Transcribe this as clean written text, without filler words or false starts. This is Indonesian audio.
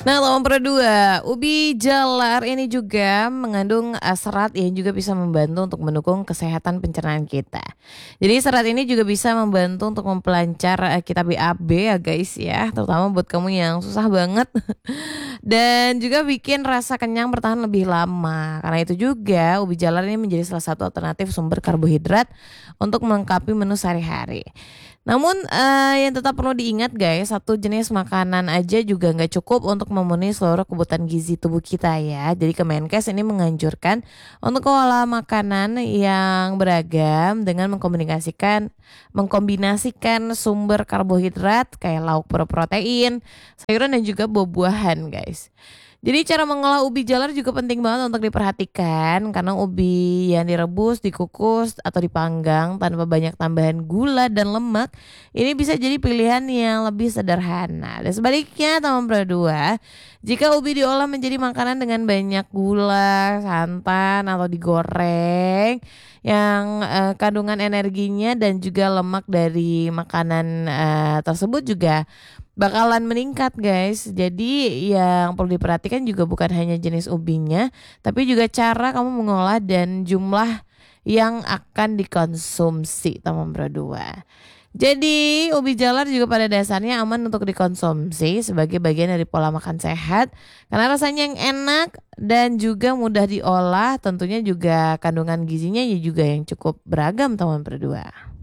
Nah, nomor dua, ubi jalar ini juga mengandung serat yang juga bisa membantu untuk mendukung kesehatan pencernaan kita. Jadi serat ini juga bisa membantu untuk mempelancar kita BAB ya guys ya, terutama buat kamu yang susah banget dan juga bikin rasa kenyang bertahan lebih lama. Karena itu juga ubi jalar ini menjadi salah satu alternatif sumber karbohidrat untuk melengkapi menu sehari-hari. Namun yang tetap perlu diingat guys, satu jenis makanan aja juga nggak cukup untuk memenuhi seluruh kebutuhan gizi tubuh kita ya. Jadi Kemenkes ini menganjurkan untuk olah makanan yang beragam dengan mengkombinasikan sumber karbohidrat kayak lauk berprotein, sayuran dan juga buah-buahan guys. Jadi cara mengolah ubi jalar juga penting banget untuk diperhatikan karena ubi yang direbus, dikukus atau dipanggang tanpa banyak tambahan gula dan lemak ini bisa jadi pilihan yang lebih sederhana. Dan sebaliknya teman berdua, jika ubi diolah menjadi makanan dengan banyak gula, santan atau digoreng yang kandungan energinya dan juga lemak dari makanan tersebut juga bakalan meningkat guys. Jadi yang perlu diperhatikan juga bukan hanya jenis ubinya, tapi juga cara kamu mengolah dan jumlah yang akan dikonsumsi teman berdua. Jadi ubi jalar juga pada dasarnya aman untuk dikonsumsi sebagai bagian dari pola makan sehat karena rasanya yang enak dan juga mudah diolah, tentunya juga kandungan gizinya juga yang cukup beragam teman berdua.